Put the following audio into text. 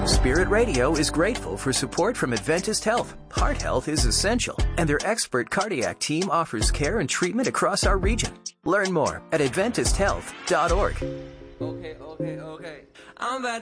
Spirit Radio is grateful for support from Adventist Health. Heart health is essential, and their expert cardiac team offers care and treatment across our region. Learn more at AdventistHealth.org. Okay. I'm about